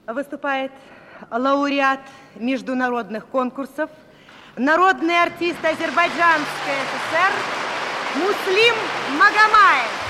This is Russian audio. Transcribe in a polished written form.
Выступает лауреат международных конкурсов, народный артист Азербайджанской ССР Муслим Магомаев.